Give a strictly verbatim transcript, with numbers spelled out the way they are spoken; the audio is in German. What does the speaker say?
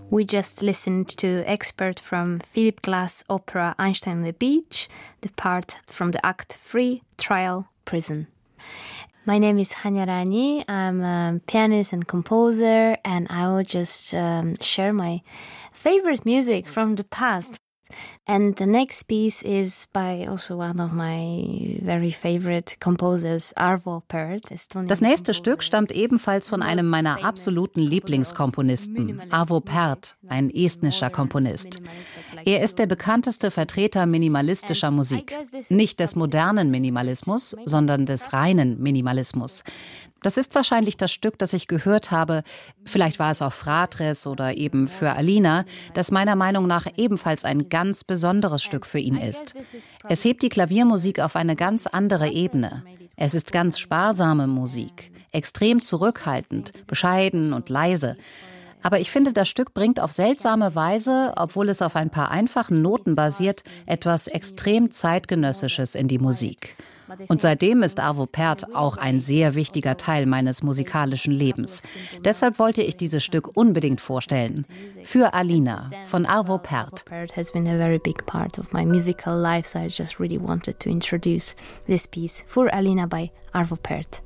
We just listened to excerpt from Philip Glass' opera Einstein on the Beach, the part from the act three, Trial, Prison. My name is Hanya Rani. I'm a pianist and composer, and I will just um, share my favorite music from the past. And the next piece is by also one of my very favorite composers, Arvo Pärt. Das nächste Stück stammt ebenfalls von einem meiner absoluten Lieblingskomponisten, Arvo Pärt, ein estnischer Komponist. Er ist der bekannteste Vertreter minimalistischer Musik. Nicht des modernen Minimalismus, sondern des reinen Minimalismus. Das ist wahrscheinlich das Stück, das ich gehört habe, vielleicht war es auch Fratres oder eben für Alina, das meiner Meinung nach ebenfalls ein ganz besonderes Stück für ihn ist. Es hebt die Klaviermusik auf eine ganz andere Ebene. Es ist ganz sparsame Musik, extrem zurückhaltend, bescheiden und leise. Aber ich finde, das Stück bringt auf seltsame Weise, obwohl es auf ein paar einfachen Noten basiert, etwas extrem Zeitgenössisches in die Musik. Und seitdem ist Arvo Pärt auch ein sehr wichtiger Teil meines musikalischen Lebens. Deshalb wollte ich dieses Stück unbedingt vorstellen. Für Alina von Arvo Pärt. Has been a very big part of my musical life, so I just really wanted to introduce this piece for Alina by Arvo Pärt.